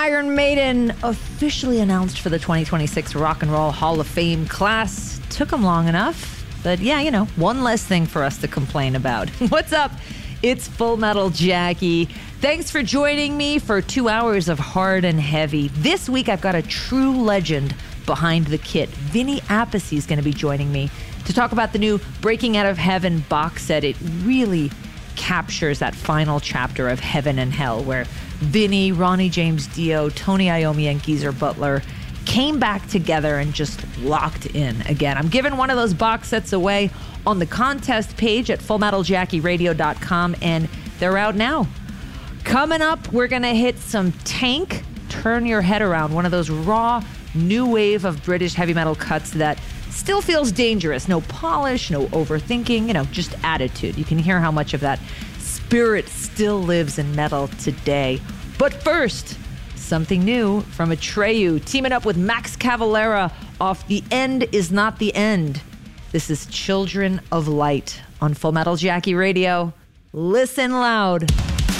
Iron Maiden officially announced for the 2026 Rock and Roll Hall of Fame class. Took them long enough, but yeah, one less thing for us to complain about. What's up? It's Full Metal Jackie. Thanks for joining me for 2 hours of hard and heavy. This week, I've got a true legend behind the kit. Vinny Appice is going to be joining me to talk about the new Breaking Out of Heaven box set. It really captures that final chapter of Heaven and Hell, where Vinny, Ronnie James Dio, Tony Iommi, and Geezer Butler came back together and just locked in again. I'm giving one of those box sets away on the contest page at fullmetaljackieradio.com, and they're out now. Coming up, we're going to hit some Tank, Turn Your Head Around, one of those raw new wave of British heavy metal cuts that still feels dangerous. No polish, no overthinking, just attitude. You can hear how much of that spirit still lives in metal today. But first, something new from Atreyu, teaming up with Max Cavalera off The End Is Not the End. This is Children of Light on Full Metal Jackie Radio. Listen loud.